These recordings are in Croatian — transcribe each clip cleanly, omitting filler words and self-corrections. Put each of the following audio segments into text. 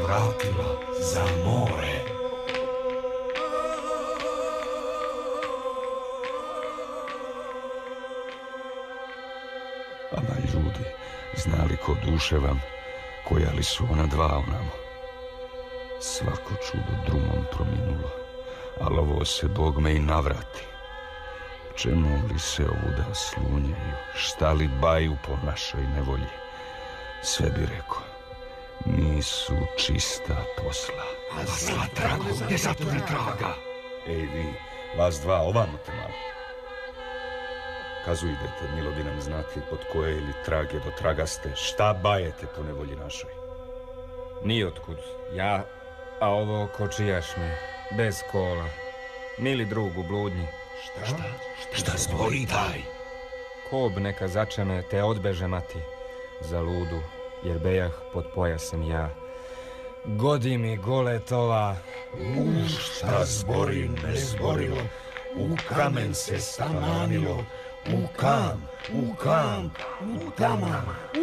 vratila za more. Ama ljudi, znali ko duše vam, koja li su ona dva onamo. Svako čudo drumom prominulo, ali ovo se Bogme i navrati. Čemu li se ovuda slunjaju, šta li baju po našoj nevolji? Sve bi rekao, nisu čista posla. A zla trago, ne zaturi traga. Ej vi, vas dva, ovamo te malo. Kazu idete, milo bi nam znati od koje ili trage do tragaste, šta bajete po nevolji našoj? Nijotkud, ja, a ovo kočijaš mi, bez kola, mili drug u bludnji. Šta zbori taj? Kob neka začeme te odbeže mati za ludu, jer bejah pod pojasem ja. Godi mi goletova. Šta zbori ne zborilo, u kamen se stamanilo, u kam, u taman.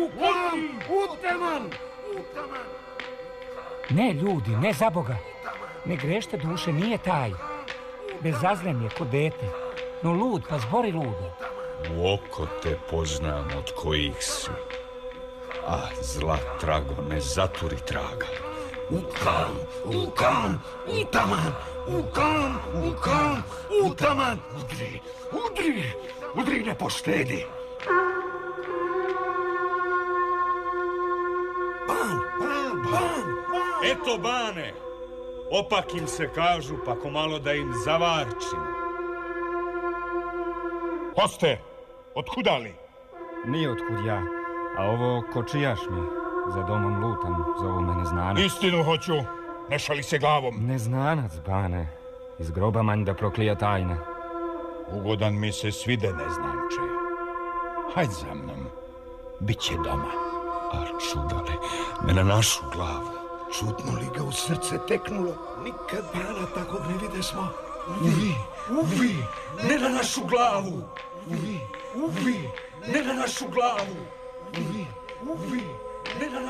Ne, ljudi, ne za Boga. Ne grešte duše, nije taj. Bezazlen je ko dete. No lud, pa zbori ludo. U oko te poznam od kojih si. A zla trago, ne zaturi traga. U kam, u taman, u taman. Udri, ne poštedi. Ban. Eto bane, opak im se kažu, pa ko malo da im zavarčimo. Hoste, otkuda li? Nije otkud ja, a ovo kočijaš mi, za domom lutam, zovu me neznanac. Istinu hoću, ne šali se glavom. Neznanac, bane, iz groba manj da proklija tajna. Ugodan mi se svide neznanče. Hajd za mnom, bit će doma. A čudale, ne na našu glavu. Čudno li ga u srce teknulo, nikad bana takvog ne vide smo. Uvi, ne na našu glavu. Uvi, ne na našu glavu. Uvi, ne na